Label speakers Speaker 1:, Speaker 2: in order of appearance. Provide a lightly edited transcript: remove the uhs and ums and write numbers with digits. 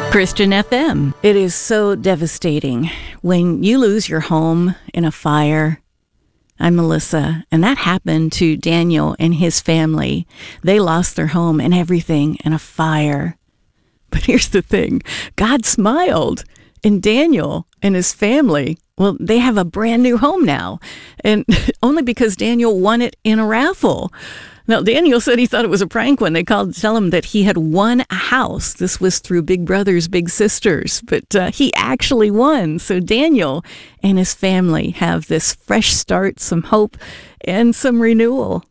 Speaker 1: Christian FM. It is so devastating when you lose your home in a fire. I'm Melissa, and that happened to Daniel and his family. They lost their home and everything in a fire. But here's the thing. God smiled, and Daniel and his family, well, they have a brand new home now, and only because Daniel won it in a raffle. Now, Daniel said he thought it was a prank when they called to tell him that he had won a house. This was through Big Brothers Big Sisters, but he actually won. So Daniel and his family have this fresh start, some hope, and some renewal.